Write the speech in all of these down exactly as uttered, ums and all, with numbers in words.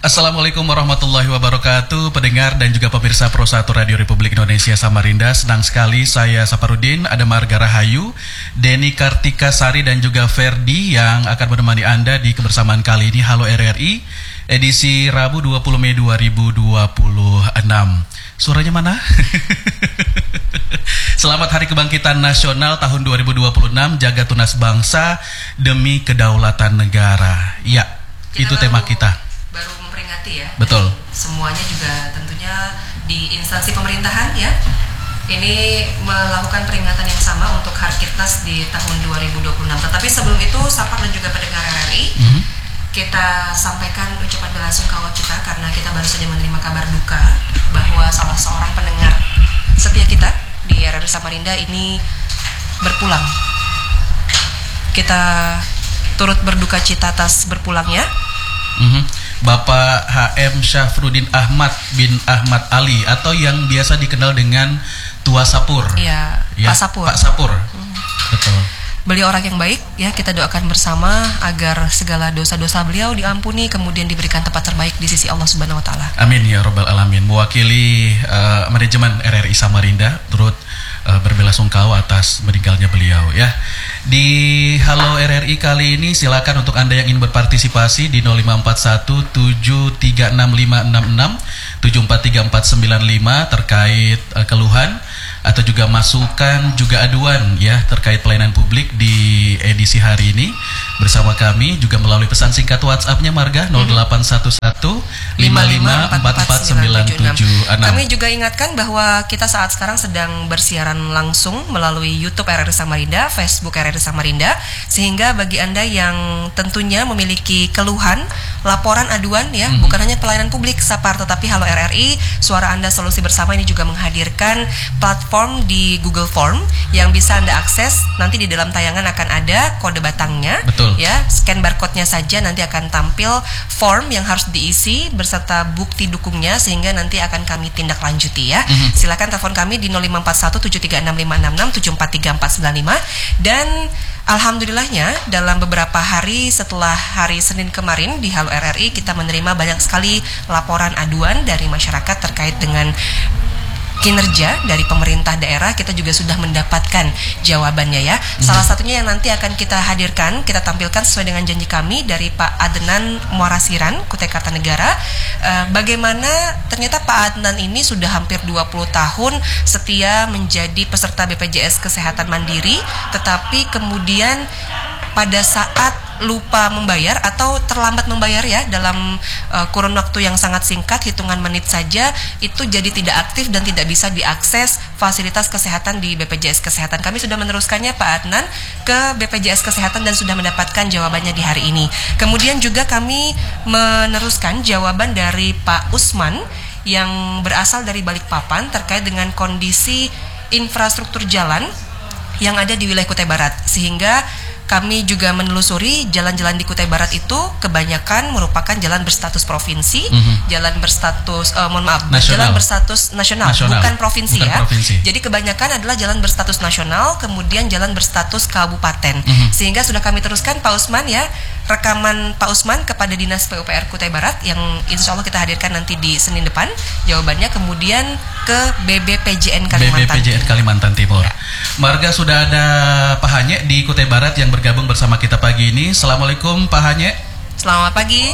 Assalamualaikum warahmatullahi wabarakatuh, pendengar dan juga pemirsa Pro satu Radio Republik Indonesia Samarinda. Senang sekali saya Saparudin, ada Marga Rahayu, Denny Kartika Sari dan juga Ferdi yang akan menemani Anda di kebersamaan kali ini. Halo R R I, edisi Rabu dua puluh Mei dua ribu dua puluh enam. Suaranya mana? Selamat Hari Kebangkitan Nasional tahun dua ribu dua puluh enam, jaga tunas bangsa demi kedaulatan negara. Ya, kita itu tema kita. Baru memperingati ya. Betul. Semuanya juga tentunya di instansi pemerintahan ya. Ini melakukan peringatan yang sama untuk Harkirnas di tahun dua ribu dua puluh enam. Tetapi sebelum itu, Sapar dan juga pendengar R R I, mm-hmm. kita sampaikan ucapan belasungkawa kita karena kita baru saja menerima kabar duka bahwa salah seorang pendengar setia kita di R R I Samarinda ini berpulang. Kita turut berduka cita atas berpulangnya. Mm-hmm. Bapak H M Syafruddin Ahmad bin Ahmad Ali atau yang biasa dikenal dengan Tua Sapur. Iya, ya, Pak Sapur. Pak Sapur. Hmm. Betul. Beliau orang yang baik ya, kita doakan bersama agar segala dosa-dosa beliau diampuni kemudian diberikan tempat terbaik di sisi Allah Subhanahu wa taala. Amin ya rabbal alamin. Mewakili uh, manajemen R R I Samarinda turut uh, berbelasungkawa atas meninggalnya beliau ya. Di Halo R R I kali ini silakan untuk Anda yang ingin berpartisipasi di nol lima empat satu tujuh tiga enam lima enam enam tujuh empat tiga empat sembilan lima terkait uh, keluhan atau juga masukan juga aduan ya terkait pelayanan publik di edisi hari ini bersama kami, juga melalui pesan singkat WhatsApp-nya Marga nol delapan satu satu lima lima empat empat sembilan tujuh enam. Kami juga ingatkan bahwa kita saat sekarang sedang bersiaran langsung melalui YouTube R R I Samarinda, Facebook R R I Samarinda, sehingga bagi Anda yang tentunya memiliki keluhan, laporan, aduan ya, mm-hmm. bukan hanya pelayanan publik Sapar, tetapi Halo R R I, Suara Anda Solusi Bersama ini juga menghadirkan platform di Google Form yang bisa Anda akses. Nanti di dalam tayangan akan ada kode batangnya. Betul. Ya, scan barcode-nya saja nanti akan tampil form yang harus diisi beserta bukti dukungnya sehingga nanti akan kami tindak lanjuti ya. Mm-hmm. Silakan telepon kami di nol lima empat satu tujuh tiga enam lima enam enam tujuh empat tiga empat sembilan lima. Dan alhamdulillahnya dalam beberapa hari setelah hari Senin kemarin di Halo R R I kita menerima banyak sekali laporan aduan dari masyarakat terkait dengan kinerja dari pemerintah daerah. Kita juga sudah mendapatkan jawabannya ya. Hmm. Salah satunya yang nanti akan kita hadirkan, kita tampilkan sesuai dengan janji kami dari Pak Adnan Muarasiran, Kutai Kartanegara. Uh, bagaimana ternyata Pak Adnan ini sudah hampir dua puluh tahun setia menjadi peserta B P J S Kesehatan Mandiri, tetapi kemudian pada saat lupa membayar atau terlambat membayar ya dalam uh, kurun waktu yang sangat singkat, hitungan menit saja, itu jadi tidak aktif dan tidak bisa diakses fasilitas kesehatan di B P J S Kesehatan. Kami sudah meneruskannya Pak Adnan ke B P J S Kesehatan dan sudah mendapatkan jawabannya di hari ini. Kemudian juga kami meneruskan jawaban dari Pak Usman yang berasal dari Balikpapan terkait dengan kondisi infrastruktur jalan yang ada di wilayah Kutai Barat, sehingga kami juga menelusuri jalan-jalan di Kutai Barat itu kebanyakan merupakan jalan berstatus provinsi, mm-hmm. jalan berstatus, uh, mohon maaf, nasional. jalan berstatus nasional, nasional. bukan provinsi bukan ya. Provinsi. Jadi kebanyakan adalah jalan berstatus nasional, kemudian jalan berstatus kabupaten. Mm-hmm. Sehingga sudah kami teruskan Pak Usman ya, rekaman Pak Usman kepada Dinas P U P R Kutai Barat yang insya Allah kita hadirkan nanti di Senin depan jawabannya, kemudian ke B B P J N Kalimantan, B B P J N Kalimantan Timur. Ya. Marga, sudah ada Pak Hanye di Kutai Barat yang bergabung bersama kita pagi ini. Assalamualaikum Pak Hanye. Selamat pagi.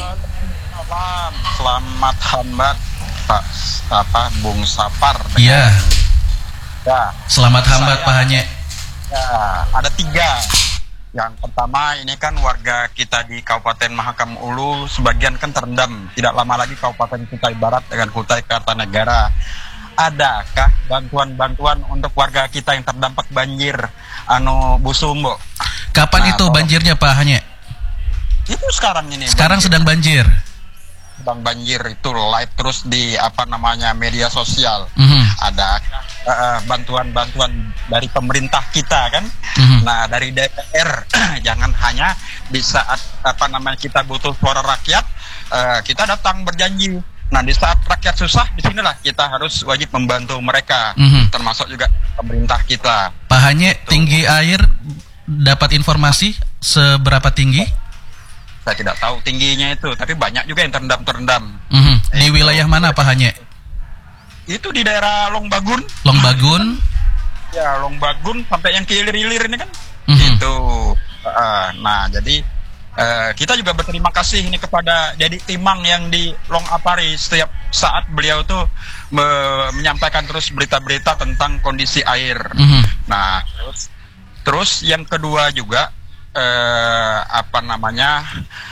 Selamat hambat Pak apa Bung Sapar. Iya. Ya. Selamat hambat Pak Hanye. Ya, ada tiga. Yang pertama ini kan warga kita di Kabupaten Mahakam Ulu sebagian kan terendam. Tidak lama lagi Kabupaten Kutai Barat dengan Kutai Kartanegara. Adakah bantuan-bantuan untuk warga kita yang terdampak banjir anu Busumbo? Kapan nah, itu banjirnya Pak Hanye? Itu sekarang ini. Sekarang banjir. sedang banjir. Sedang banjir itu live terus di apa namanya media sosial. Mm-hmm. Ada uh, bantuan-bantuan dari pemerintah kita kan. Mm-hmm. Nah dari D P R jangan hanya di saat apa namanya kita butuh suara rakyat uh, kita datang berjanji. Nah di saat rakyat susah, disinilah kita harus wajib membantu mereka, mm-hmm. termasuk juga pemerintah kita. Pak Hanye, gitu. Tinggi air dapat informasi seberapa tinggi? Saya tidak tahu tingginya itu, tapi banyak juga yang terendam-terendam. Mm-hmm. Di Eh, wilayah mana Pak Hanye? Itu di daerah Longbagun. Longbagun? Ya, Longbagun sampai yang ke ilir-ilir ini kan. Mhm. Itu. Uh, nah, jadi uh, kita juga berterima kasih ini kepada Dedi Timang yang di Long Apari. Setiap saat beliau tuh me- menyampaikan terus berita-berita tentang kondisi air. Mhm. Nah, terus, terus yang kedua juga uh, apa namanya?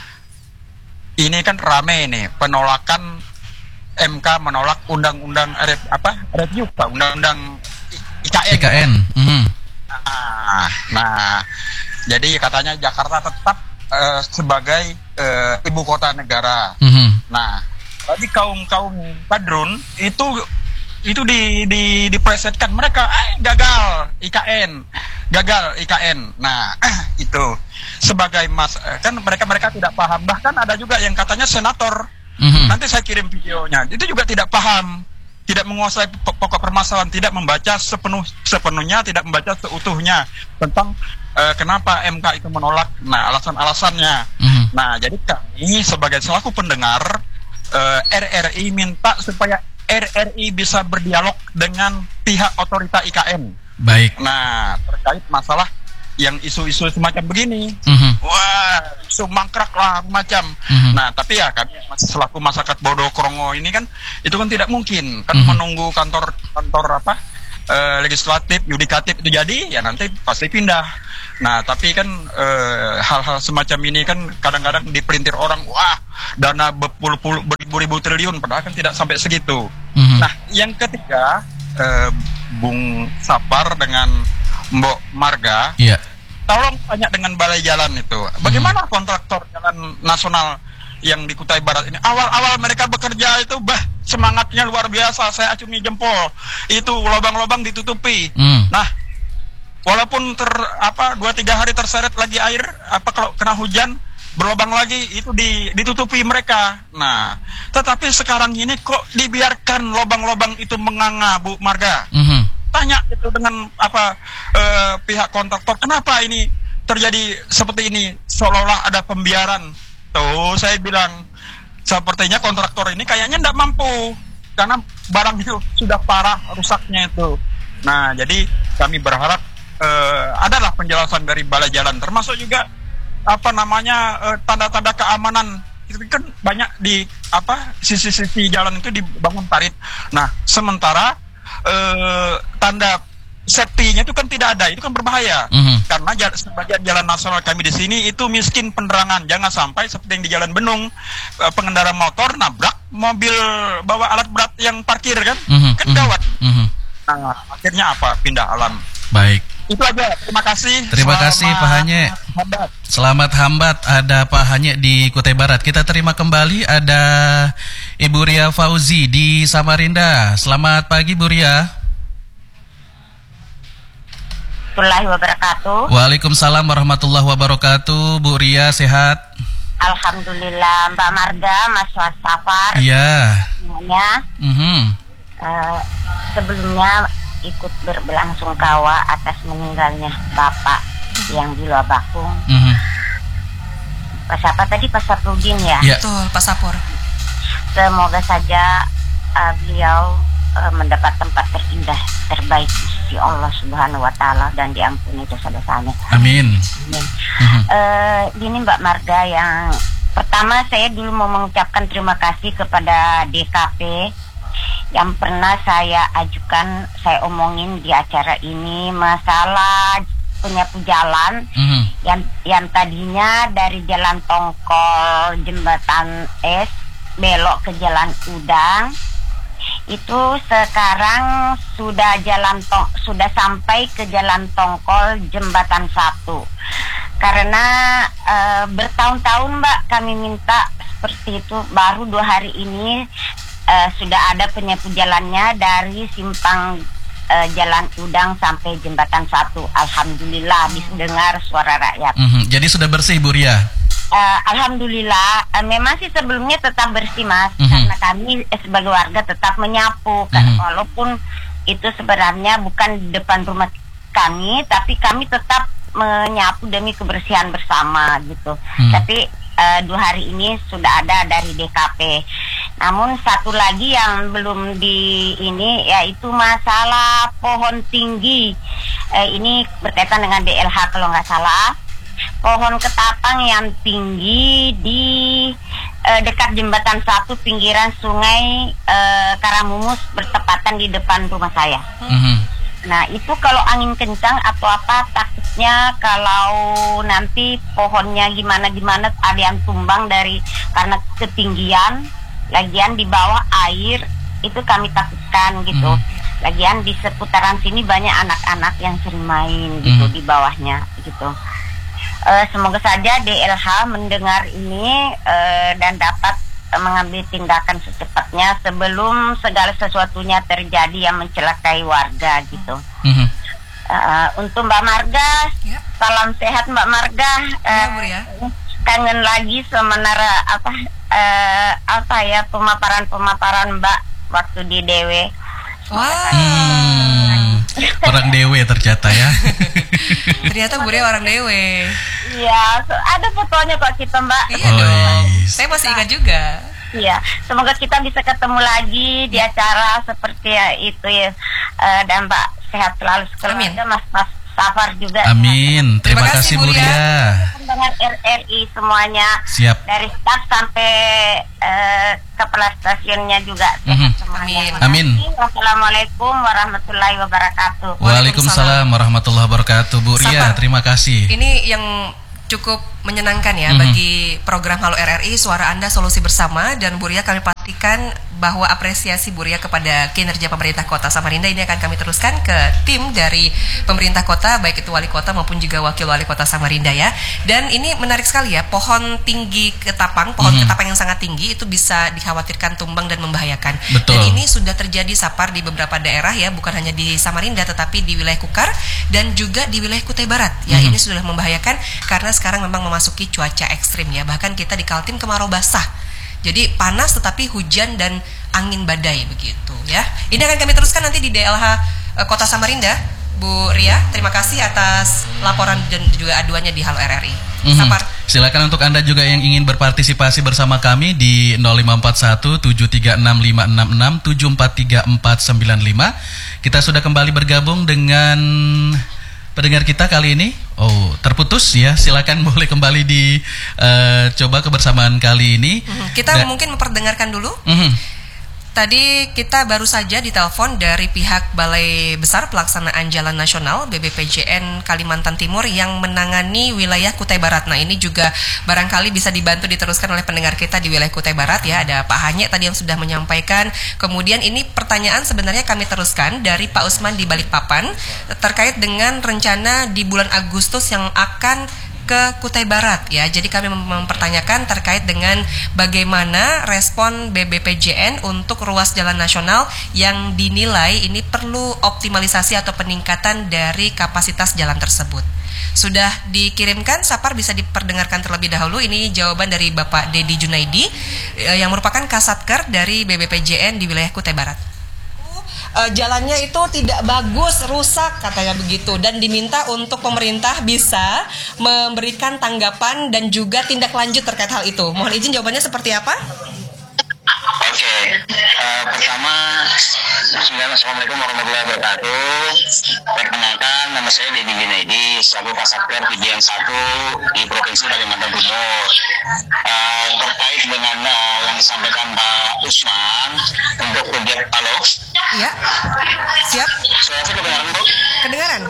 Ini kan rame nih penolakan M K menolak undang-undang eh, apa? Review Pak, undang-undang I K N. I K N. Mhm. Nah, nah, jadi katanya Jakarta tetap uh, sebagai uh, ibu kota negara. Mhm. Nah, bagi kaum kaum padrun itu itu di di dipresetkan mereka eh, gagal I K N, gagal I K N. Nah, itu sebagai mas kan mereka mereka tidak paham. Bahkan ada juga yang katanya senator. Mhm. Nanti saya kirim videonya. Itu juga tidak paham, tidak menguasai pokok permasalahan, tidak membaca sepenuh sepenuhnya, tidak membaca seutuhnya tentang uh, kenapa M K itu menolak. Nah, alasan-alasannya. Mhm. Nah, jadi kami sebagai selaku pendengar uh, R R I minta supaya R R I bisa berdialog dengan pihak otorita I K N. Baik. Nah, terkait masalah yang isu-isu semacam begini. Mhm. Wah, isu mangkrak lah macam. Mhm. Nah, tapi ya kami selaku masyarakat Bodo Krongo ini kan itu kan tidak mungkin kan Mhm. menunggu kantor kantor apa eh, legislatif, yudikatif itu jadi ya nanti pasti pindah. Nah, tapi kan eh, hal-hal semacam ini kan kadang-kadang dipelintir orang, wah dana berpuluh-puluh beribu-ribu triliun padahal kan tidak sampai segitu. Mhm. Nah, yang ketiga eh, Bung Sapar dengan Mbok Marga, Iya. tolong tanya dengan balai jalan itu. Bagaimana kontraktor jalan nasional yang di Kutai Barat ini? Awal-awal mereka bekerja itu, bah, semangatnya luar biasa. Saya acungi jempol. Itu lubang-lubang ditutupi. Mhm. Nah, walaupun ter apa dua tiga hari terseret lagi air, apa kalau kena hujan berlubang lagi itu di, ditutupi mereka. Nah, tetapi sekarang ini kok dibiarkan lubang-lubang itu menganga, Bu Marga? Mhm. Tanya itu dengan apa eh, pihak kontraktor, kenapa ini terjadi seperti ini, seolah-olah ada pembiaran. Tuh saya bilang sepertinya kontraktor ini kayaknya tidak mampu karena barang itu sudah parah rusaknya itu. Nah, jadi kami berharap eh, adalah penjelasan dari balai jalan, termasuk juga apa namanya eh, tanda-tanda keamanan. Itu kan banyak di apa sisi-sisi jalan itu dibangun parit. Nah, sementara Eh, tanda safety-nya itu kan tidak ada, itu kan berbahaya. Mhm. Karena jala, sebagian jalan nasional kami di sini itu miskin penerangan. Jangan sampai seperti yang di Jalan Benung, eh, pengendara motor nabrak mobil bawa alat berat yang parkir kan, Mhm. kan Mhm. gawat. Mhm. Nah, akhirnya apa? Pindah alam. Baik. Itu aja. Terima kasih. Terima kasih, Pak Hanye. Hambat. Selamat hambat, ada Pak Hanye di Kutai Barat. Kita terima kembali ada Ibu Ria Fauzi di Samarinda. Selamat pagi Bu Ria. Warahmatullahi wabarakatuh. Waalaikumsalam warahmatullahi wabarakatuh. Bu Ria sehat? Alhamdulillah, Mbak Marga, Mas Safar, Iya. semuanya. Mhm. Eh, sebelumnya ikut berbelasungkawa atas meninggalnya Bapak yang di Luar Bakung. Mhm. Pak siapa tadi? Pak Saprudin ya? Iya. Betul, Pak Sapur. Semoga saja eh, beliau eh, mendapat tempat terindah terbaik di Allah Subhanahu wa taala dan diampuni dosa-dosanya. Amin. Amin. Mhm. Eh, gini Mbak Marga, yang pertama saya dulu mau mengucapkan terima kasih kepada D K P yang pernah saya ajukan, saya omongin di acara ini masalah penyapu jalan Mhm. yang yang tadinya dari Jalan Tongkol Jembatan Es belok ke Jalan Udang, itu sekarang sudah jalan tong sudah sampai ke Jalan Tongkol Jembatan Satu. Karena e, bertahun-tahun Mbak kami minta seperti itu, baru dua hari ini e, sudah ada penyapu jalannya dari simpang e, Jalan Udang sampai Jembatan Satu. Alhamdulillah bisa dengar suara rakyat. Mhm. Jadi sudah bersih Bu Ria? Uh, Alhamdulillah, uh, memang sih sebelumnya tetap bersih Mas, Mhm. karena kami eh, sebagai warga tetap menyapu, kan, Mhm. walaupun itu sebenarnya bukan di depan rumah kami, tapi kami tetap menyapu demi kebersihan bersama gitu. Mhm. Tapi uh, dua hari ini sudah ada dari D K P. Namun satu lagi yang belum di ini yaitu masalah pohon tinggi. Uh, ini berkaitan dengan D L H kalau nggak salah. Pohon ketapang yang tinggi di uh, dekat jembatan satu pinggiran sungai uh, Karamumus bertepatan di depan rumah saya. Mm-hmm. Nah itu kalau angin kencang atau apa takutnya kalau nanti pohonnya gimana-gimana ada yang tumbang dari karena ketinggian, lagian di bawah air itu kami takutkan gitu. Mm-hmm. Lagian di seputaran sini banyak anak-anak yang sering main gitu mm-hmm. di bawahnya gitu. Uh, semoga saja D L H mendengar ini uh, dan dapat uh, mengambil tindakan secepatnya sebelum segala sesuatunya terjadi yang mencelakai warga gitu. Mm-hmm. Uh, untuk Mbak Marga, ya. Salam sehat Mbak Marga. Uh, ya, ya. Kangen lagi semenara apa uh, apa ya pemaparan-pemaparan Mbak waktu di D W. Wah. Hmm, orang Dewe ternyata ya. Ternyata Bu Ria orang Dewe. Iya, so, ada fotonya kok kita Mbak. Iya oh, dong. Yes. Saya masih ingat juga. Iya, semoga kita bisa ketemu lagi di acara seperti ya, itu ya. Uh, dan Mbak sehat selalu sekeluarga, Mas Mas Safar juga. Amin. Terima, Terima kasih Bu Ria. Dengan R R I semuanya. Siap. Dari staf sampai uh, kepala stasiunnya juga. Mm-hmm. Semuanya. Amin. Wassalamualaikum warahmatullahi wabarakatuh. Waalaikumsalam warahmatullahi wabarakatuh. Bu Ria, terima kasih. Ini yang cukup menyenangkan ya mm-hmm. bagi program Halo R R I, Suara Anda Solusi Bersama, dan Bu Ria kami pastikan bahwa apresiasi Bu Ria kepada kinerja pemerintah Kota Samarinda ini akan kami teruskan ke tim dari pemerintah kota, baik itu wali kota maupun juga wakil wali kota Samarinda ya. Dan ini menarik sekali ya, pohon tinggi ketapang, pohon mm-hmm. ketapang yang sangat tinggi itu bisa dikhawatirkan tumbang dan membahayakan. Betul. Dan ini sudah terjadi Sapar di beberapa daerah ya, bukan hanya di Samarinda tetapi di wilayah Kukar dan juga di wilayah Kutai Barat ya. Mm-hmm. Ini sudah membahayakan karena sekarang memang memasuki cuaca ekstrim ya. Bahkan kita di Kaltim kemarau basah. Jadi panas tetapi hujan dan angin badai begitu ya. Ini akan kami teruskan nanti di D L H uh, Kota Samarinda. Bu Ria, terima kasih atas laporan dan juga aduannya di Halo R R I. Mm-hmm. Sapar. Silakan untuk Anda juga yang ingin berpartisipasi bersama kami di nol lima empat satu tujuh tiga enam lima enam enam tujuh empat tiga empat sembilan lima. Kita sudah kembali bergabung dengan pendengar kita kali ini. Oh, terputus ya. Silakan boleh kembali di uh, coba kebersamaan kali ini. Mm-hmm. Kita da- mungkin memperdengarkan dulu. Mm-hmm. Tadi kita baru saja ditelepon dari pihak Balai Besar Pelaksanaan Jalan Nasional B B P J N Kalimantan Timur yang menangani wilayah Kutai Barat. Nah ini juga barangkali bisa dibantu diteruskan oleh pendengar kita di wilayah Kutai Barat ya. Ada Pak Hanye tadi yang sudah menyampaikan. Kemudian ini pertanyaan sebenarnya kami teruskan dari Pak Usman di Balikpapan terkait dengan rencana di bulan Agustus yang akan ke Kutai Barat ya. Jadi kami mempertanyakan terkait dengan bagaimana respon B B P J N untuk ruas jalan nasional yang dinilai ini perlu optimalisasi atau peningkatan dari kapasitas jalan tersebut. Sudah dikirimkan, Sapar bisa diperdengarkan terlebih dahulu. Ini jawaban dari Bapak Dedi Junaidi yang merupakan Kasatker dari B B P J N di wilayah Kutai Barat. Uh, jalannya itu tidak bagus, rusak katanya begitu, dan diminta untuk pemerintah bisa memberikan tanggapan dan juga tindak lanjut terkait hal itu. Mohon izin jawabannya seperti apa? Oke, okay. uh, pertama, Assalamualaikum warahmatullahi wabarakatuh. Perkenalkan, nama saya Dedi Junaidi, selaku Kasatker P J N satu di Provinsi Kalimantan Timur. Uh, terkait dengan uh, yang disampaikan Pak Usman untuk kegiatan halo. Iya, siap. Suara saya kedengaran, Bu? Kedengaran.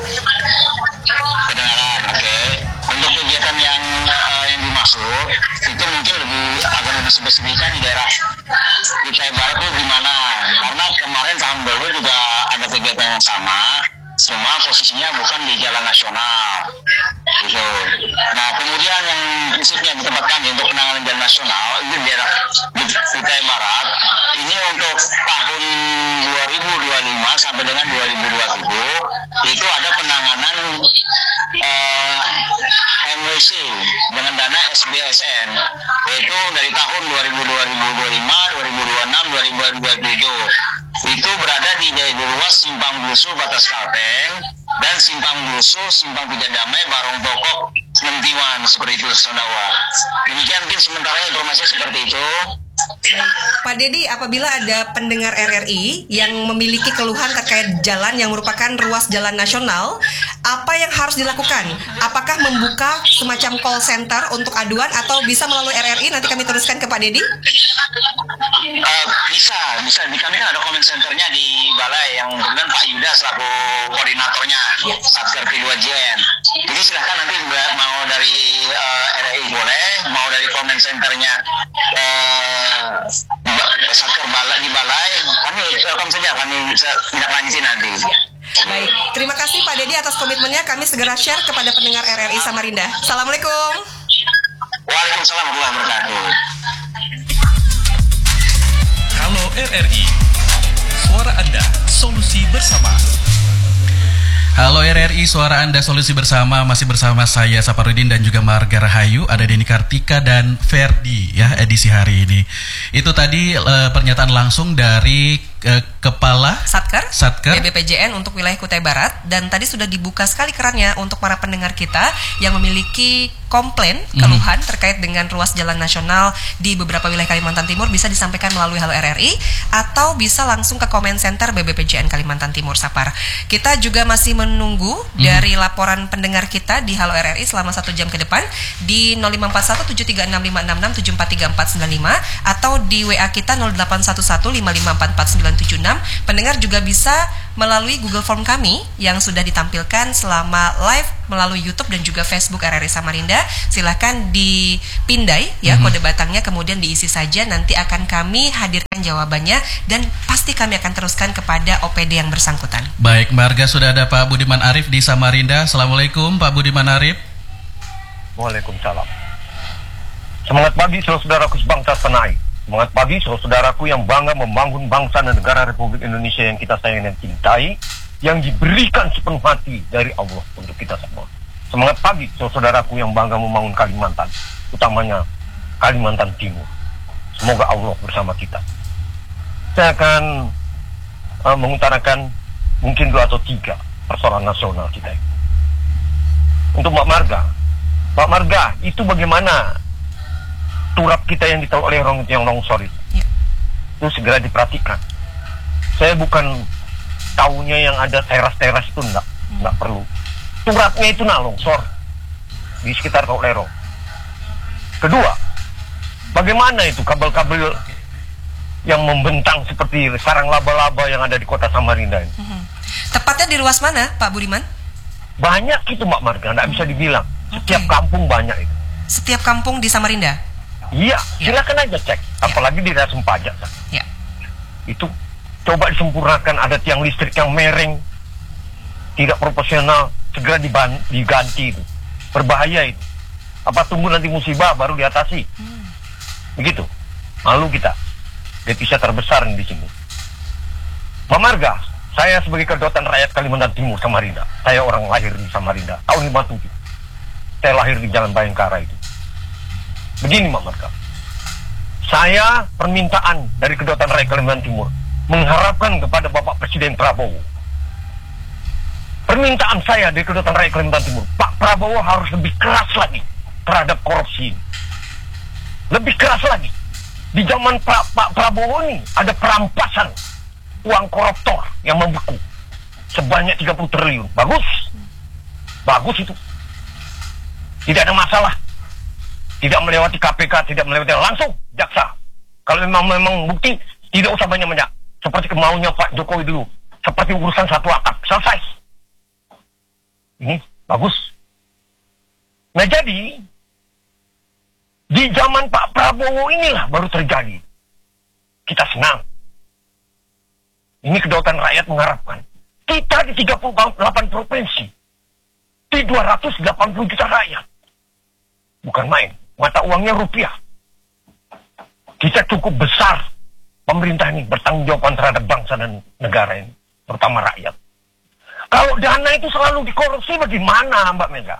Kedengaran, oke. Okay. Untuk kegiatan yang uh, yang dimaksud itu mungkin lebih akan lebih spesifikkan di daerah Kutai Barat itu gimana? Karena kemarin tahun lalu juga ada kegiatan yang sama, cuma posisinya bukan di jalan nasional. Gitu. Nah kemudian yang prinsipnya ditempatkan untuk penanganan jalan nasional itu di daerah Kutai Barat ini untuk tahun dua ribu dua puluh lima sampai dengan dua ribu dua puluh tujuh itu ada penanganan uh, M W C dengan dana S B S N yaitu dari tahun dua ribu dua puluh lima, dua ribu dua puluh enam, dua ribu dua puluh tujuh itu berada di, di ruas Simpang Busu Batas Kalteng dan simpang Busu, simpang Tidak Damai, Barong Pokok, Mentiwan, seperti itu Sondawa. Demikian mungkin sementara informasi seperti itu. Pak Dedi, apabila ada pendengar R R I yang memiliki keluhan terkait jalan yang merupakan ruas jalan nasional, apa yang harus dilakukan? Apakah membuka semacam call center untuk aduan atau bisa melalui R R I? Nanti kami teruskan ke Pak Dedi. Uh, bisa, bisa. Di kami kan ada comment centernya di balai yang kemudian Pak Yuda selaku koordinatornya, ya. Satker P dua J N. Jadi silahkan nanti mau dari uh, R R I boleh, mau dari comment centernya uh, Satker balai di balai, kami welcome saja, kami bisa tindak lanjuti nanti. Baik, terima kasih Pak Dedi atas komitmennya. Kami segera share kepada pendengar R R I Samarinda. Assalamualaikum. Waalaikumsalam warahmatullahi wabarakatuh. Halo R R I, suara Anda, solusi bersama. Halo R R I, suara Anda, solusi bersama. Masih bersama saya Saparudin dan juga Marga Rahayu. Ada Denny Kartika dan Ferdi ya edisi hari ini. Itu tadi uh, pernyataan langsung dari uh, Kepala Satker, Satker B B P J N untuk wilayah Kutai Barat. Dan tadi sudah dibuka sekali kerannya untuk para pendengar kita yang memiliki komplain, keluhan mm-hmm. terkait dengan ruas jalan nasional di beberapa wilayah Kalimantan Timur bisa disampaikan melalui Halo R R I atau bisa langsung ke comment center B B P J N Kalimantan Timur Sapar. Kita juga masih menunggu mm-hmm. dari laporan pendengar kita di Halo R R I selama satu jam ke depan di nol lima empat satu tujuh tiga enam lima enam enam tujuh empat tiga empat sembilan lima atau di W A kita nol delapan satu satu lima lima empat empat sembilan tujuh enam. Pendengar juga bisa melalui Google Form kami yang sudah ditampilkan selama live melalui YouTube dan juga Facebook R R I Samarinda. Silahkan dipindai ya mm-hmm. kode batangnya, kemudian diisi saja. Nanti akan kami hadirkan jawabannya dan pasti kami akan teruskan kepada O P D yang bersangkutan. Baik, Marga, sudah ada Pak Budiman Arif di Samarinda. Assalamualaikum Pak Budiman Arif. Waalaikumsalam. Semangat pagi saudara-saudaraku sebangsa setanah air. Semangat pagi saudara-saudaraku yang bangga membangun bangsa dan negara Republik Indonesia yang kita sayangi dan cintai, yang diberikan sepenuh hati dari Allah untuk kita semua. Semangat pagi saudara-saudaraku yang bangga membangun Kalimantan, utamanya Kalimantan Timur. Semoga Allah bersama kita. Saya akan uh, mengutarakan mungkin dua atau tiga persoalan nasional kita. Untuk Mbak Marga, Mbak Marga, itu bagaimana turap kita yang ditaruh oleh orang yang longsor itu? Ya. Itu segera diperhatikan. Saya bukan tahunya yang ada teras-teras itu, enggak, hmm. enggak perlu. Turapnya itu nah longsor di sekitar Tok Lero. Kedua, bagaimana itu kabel-kabel yang membentang seperti sarang laba-laba yang ada di kota Samarinda ini? Hmm. Tepatnya di ruas mana, Pak Budiman? Banyak itu, Mbak Marga, enggak bisa dibilang. Setiap okay. kampung banyak itu. Setiap kampung di Samarinda? Iya, silakan aja cek. Apalagi di daerah Sempajak. Ya. Itu coba disempurnakan, ada tiang listrik yang mereng, tidak proporsional, segera diban- diganti itu. Berbahaya itu. Apa tunggu nanti musibah baru diatasi? Hmm. Begitu. Malu kita. Devisa terbesar di sini. Mbak Marga, saya sebagai kedaulatan rakyat Kalimantan Timur Samarinda. Saya orang lahir di Samarinda tahun lima puluh tujuh. Saya lahir di Jalan Bayangkara itu. Begini Mbak Marga, saya permintaan dari Kedaulatan Rakyat Kalimantan Timur mengharapkan kepada Bapak Presiden Prabowo. Permintaan saya dari Kedaulatan Rakyat Kalimantan Timur, Pak Prabowo harus lebih keras lagi terhadap korupsi. Lebih keras lagi. Di zaman pra, Pak Prabowo ini ada perampasan uang koruptor yang membeku sebanyak tiga puluh triliun. Bagus. Bagus itu. Tidak ada masalah. Tidak melewati K P K, tidak melewati langsung jaksa. Kalau memang memang bukti, tidak usah banyak-banyak. Seperti kemaunya Pak Jokowi dulu. Seperti urusan satu atap. Selesai. Ini bagus. Nah jadi, di zaman Pak Prabowo inilah baru terjadi. Kita senang. Ini kedaulatan rakyat mengharapkan. Kita di tiga puluh delapan provinsi. Di dua ratus delapan puluh juta rakyat. Bukan main. Mata uangnya rupiah. Kita cukup besar. Pemerintah ini bertanggung jawab terhadap bangsa dan negara ini. Terutama rakyat. Kalau dana itu selalu dikorupsi bagaimana Mbak Mega?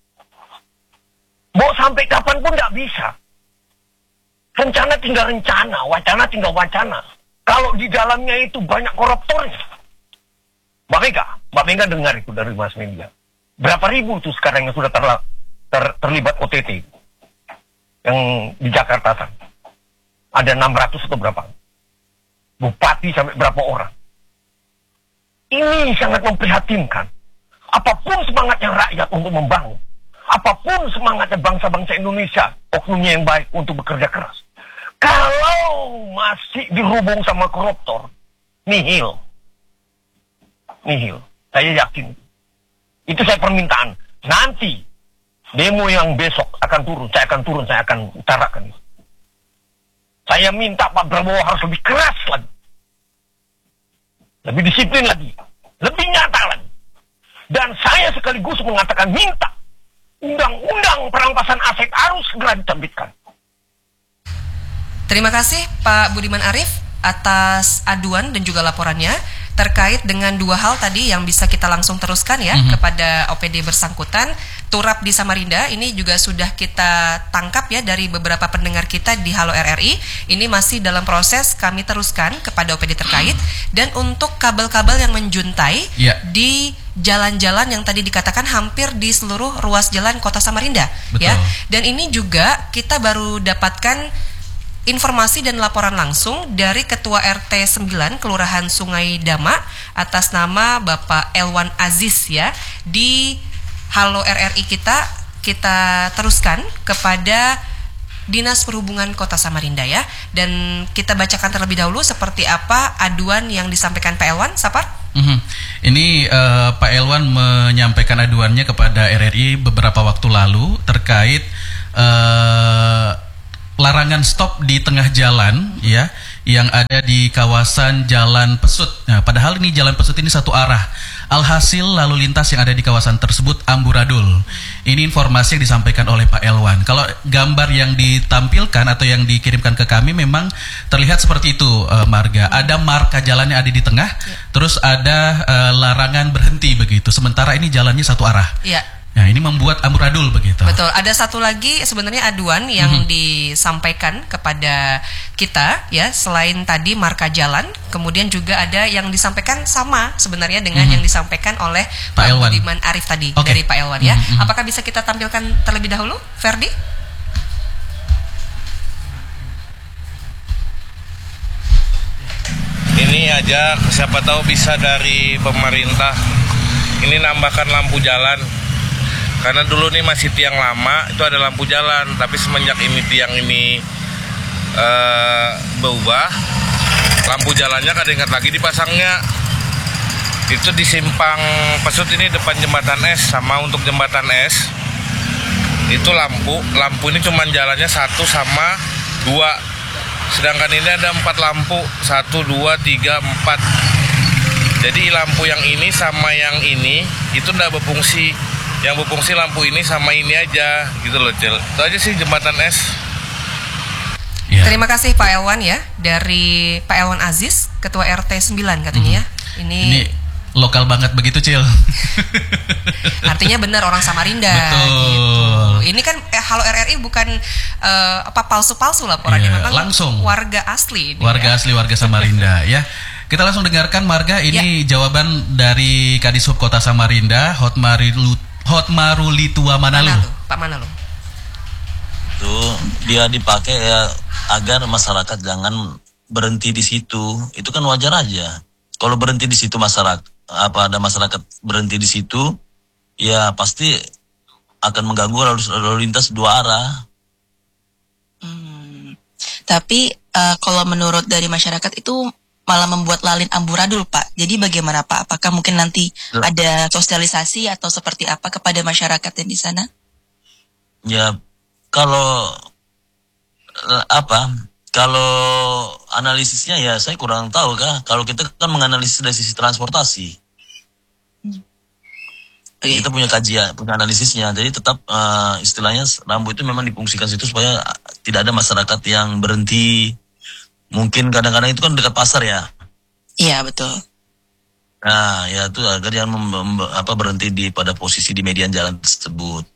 Mau sampai kapan pun tidak bisa. Rencana tinggal rencana. Wacana tinggal wacana. Kalau di dalamnya itu banyak koruptornya. Mbak Mega, Mbak Mega dengar itu dari mass media. Berapa ribu tuh sekarang yang sudah terla, ter, terlibat O T T yang di Jakarta sana. Ada enam ratus atau berapa? Bupati sampai berapa orang. Ini sangat memprihatinkan. Apapun semangatnya rakyat untuk membangun, apapun semangatnya bangsa-bangsa Indonesia, oknumnya yang baik untuk bekerja keras, kalau masih dirubung sama koruptor, nihil. Nihil. Saya yakin. Itu saya permintaan. Nanti, demo yang besok akan turun, saya akan turun, saya akan utarakan. Saya minta Pak Prabowo harus lebih keras lagi. Lebih disiplin lagi. Lebih nyata lagi. Dan saya sekaligus mengatakan minta undang-undang perampasan aset harus segera diterbitkan. Terima kasih Pak Budiman Arif atas aduan dan juga laporannya terkait dengan dua hal tadi yang bisa kita langsung teruskan ya mm-hmm. kepada O P D bersangkutan. Turap di Samarinda ini juga sudah kita tangkap ya dari beberapa pendengar kita di Halo R R I. Ini masih dalam proses kami teruskan kepada O P D terkait. Dan untuk kabel-kabel yang menjuntai yeah. di jalan-jalan yang tadi dikatakan hampir di seluruh ruas jalan Kota Samarinda. Betul. Ya. Dan ini juga kita baru dapatkan informasi dan laporan langsung dari Ketua R T sembilan Kelurahan Sungai Dama atas nama Bapak Elwan Aziz ya. Di Halo R R I kita kita teruskan kepada Dinas Perhubungan Kota Samarinda ya. Dan kita bacakan terlebih dahulu seperti apa aduan yang disampaikan Pak Elwan, Sapar. Mm-hmm. Ini uh, Pak Elwan menyampaikan aduannya kepada R R I beberapa waktu lalu terkait uh, larangan stop di tengah jalan ya yang ada di kawasan Jalan Pesut. Nah, padahal ini Jalan Pesut ini satu arah. Alhasil lalu lintas yang ada di kawasan tersebut amburadul. Ini informasi yang disampaikan oleh Pak Elwan. Kalau gambar yang ditampilkan atau yang dikirimkan ke kami memang terlihat seperti itu, uh, Marga. Ada marka jalannya ada di tengah, ya. Terus ada uh, larangan berhenti begitu. Sementara ini jalannya satu arah. Iya. Nah, ini membuat amburadul begitu. Betul. Ada satu lagi sebenarnya aduan yang mm-hmm. disampaikan kepada kita ya, selain tadi marka jalan, kemudian juga ada yang disampaikan sama sebenarnya dengan mm-hmm. yang disampaikan oleh Pak Budiman Arif tadi okay. dari Pak Elwan ya. Mm-hmm. Apakah bisa kita tampilkan terlebih dahulu, Ferdi? Ini aja siapa tahu bisa dari pemerintah ini nambahkan lampu jalan. Karena dulu nih masih tiang lama, itu ada lampu jalan. Tapi semenjak ini tiang ini uh, berubah, lampu jalannya kadang-kadang lagi dipasangnya. Itu di Simpang Pesut ini depan jembatan es, sama untuk jembatan es. Itu lampu, lampu ini cuma jalannya satu sama dua. Sedangkan ini ada empat lampu, satu, dua, tiga, empat. Jadi lampu yang ini sama yang ini, itu tidak berfungsi. Yang berfungsi lampu ini sama ini aja gitu loh, Cil. Itu aja sih jembatan es. Ya. Terima kasih Pak Elwan ya, dari Pak Elwan Aziz, Ketua R T sembilan katanya mm-hmm. ya. Ini, ini lokal banget begitu, Cil. Artinya benar orang Samarinda. Betul. Gitu. Ini kan eh, Halo R R I bukan uh, apa palsu-palsu laporannya, ya, memang langsung warga asli. Warga ya. asli warga Samarinda ya. Kita langsung dengarkan Marga, ini ya. Jawaban dari Kadishub Kota Samarinda, Hotmarilu Hotmarulitua Manalo. Manalo, Pak Manalo. Itu dia dipakai ya agar masyarakat jangan berhenti di situ. Itu kan wajar aja. Kalau berhenti di situ masyarakat, apa ada masyarakat berhenti di situ, ya pasti akan mengganggu lalu, lalu lintas dua arah. Hmm, tapi uh, kalau menurut dari masyarakat itu malah membuat lalin amburadul, Pak. Jadi bagaimana, Pak? Apakah mungkin nanti ya. ada sosialisasi atau seperti apa kepada masyarakat yang di sana? Ya, kalau apa? Kalau analisisnya ya saya kurang tahu kah. Kalau kita kan menganalisis dari sisi transportasi. Hmm. Okay. Kita punya kajian, punya analisisnya. Jadi tetap uh, istilahnya rambu itu memang difungsikan situ supaya tidak ada masyarakat yang berhenti. Mungkin kadang-kadang itu kan dekat pasar ya. Iya betul. Nah ya itu agar jangan mem- mem- apa berhenti di pada posisi di median jalan tersebut.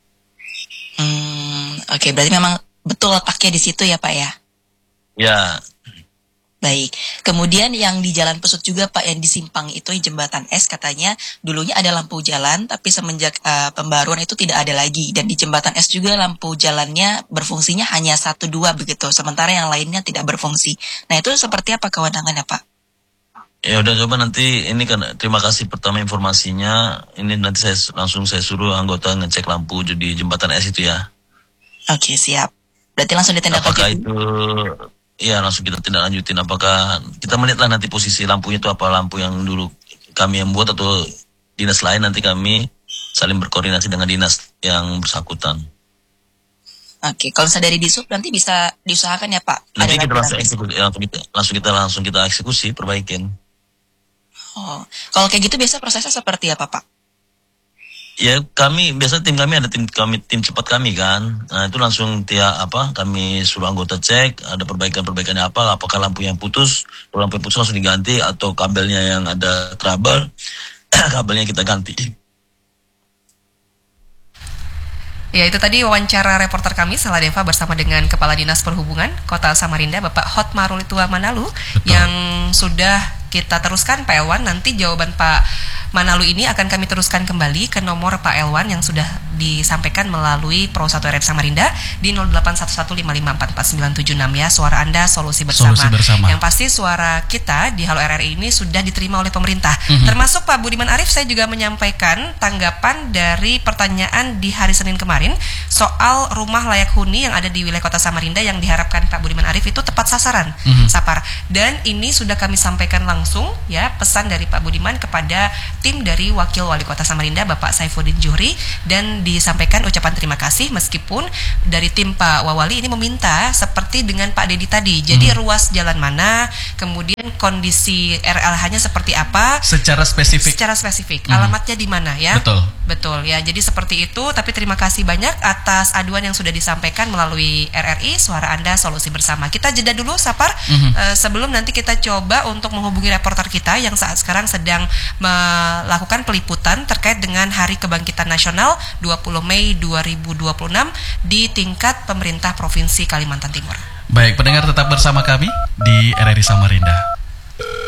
Hmm, oke okay, berarti memang betul letaknya di situ ya Pak ya. Ya. Baik, kemudian yang di Jalan Pesut juga Pak, yang di Simpang itu jembatan es, katanya dulunya ada lampu jalan, tapi semenjak uh, pembaruan itu tidak ada lagi. Dan di jembatan es juga lampu jalannya berfungsinya hanya satu dua begitu, sementara yang lainnya tidak berfungsi. Nah itu seperti apa kewenangannya Pak? Ya udah, coba nanti ini kan, terima kasih pertama informasinya. Ini nanti saya langsung saya suruh anggota ngecek lampu di jembatan es itu ya. Oke, siap. Berarti langsung ditindaklanjuti. Apakah itu Iya, langsung kita tindak lanjutin. Apakah kita melihatlah nanti posisi lampunya itu apa lampu yang dulu kami yang buat atau dinas lain, nanti kami saling berkoordinasi dengan dinas yang bersangkutan. Oke, kalau saya dari Disub nanti bisa diusahakan ya Pak. Nanti Ada kita langsung eksekusi, langsung kita langsung kita langsung kita eksekusi, perbaikin. Oh, kalau kayak gitu biasa prosesnya seperti apa Pak? Ya kami biasa tim kami ada tim kami tim cepat kami kan. Nah itu langsung tiap apa kami suruh anggota cek ada perbaikan-perbaikannya apa, apakah lampu yang putus, kalau lampu yang putus langsung diganti atau kabelnya yang ada trouble kabelnya kita ganti. Ya, itu tadi wawancara reporter kami Saladeva bersama dengan Kepala Dinas Perhubungan Kota Samarinda Bapak Hotmarul Itua Manalu. Betul. Yang sudah kita teruskan Pak Elwan. Nanti jawaban Pak Manalu ini akan kami teruskan kembali ke nomor Pak Elwan yang sudah disampaikan melalui Pro satu R R I Samarinda di nol delapan satu satu lima lima empat empat sembilan tujuh enam ya. Suara Anda solusi bersama. Solusi bersama. Yang pasti suara kita di Halo R R I ini sudah diterima oleh pemerintah. Mm-hmm. Termasuk Pak Budiman Arief, saya juga menyampaikan tanggapan dari pertanyaan di hari Senin kemarin soal rumah layak huni yang ada di wilayah Kota Samarinda yang diharapkan Pak Budiman Arief itu tepat sasaran, mm-hmm. Sapar. Dan ini sudah kami sampaikan langsung ya, pesan dari Pak Budiman kepada tim dari Wakil Wali Kota Samarinda Bapak Saifuddin Juhri, dan disampaikan ucapan terima kasih meskipun dari tim Pak Wawali ini meminta seperti dengan Pak Dedi tadi. Jadi hmm. ruas jalan mana, kemudian kondisi R L H-nya seperti apa secara spesifik. Secara spesifik. Hmm. Alamatnya di mana ya? Betul. Betul ya. Jadi seperti itu, tapi terima kasih banyak atas aduan yang sudah disampaikan melalui R R I Suara Anda Solusi Bersama. Kita jeda dulu Sapar, hmm. uh, sebelum nanti kita coba untuk menghubungi reporter kita yang saat sekarang sedang melakukan peliputan terkait dengan Hari Kebangkitan Nasional dua puluh Mei dua ribu dua puluh enam di tingkat pemerintah Provinsi Kalimantan Timur. Baik, pendengar tetap bersama kami di R R I Samarinda.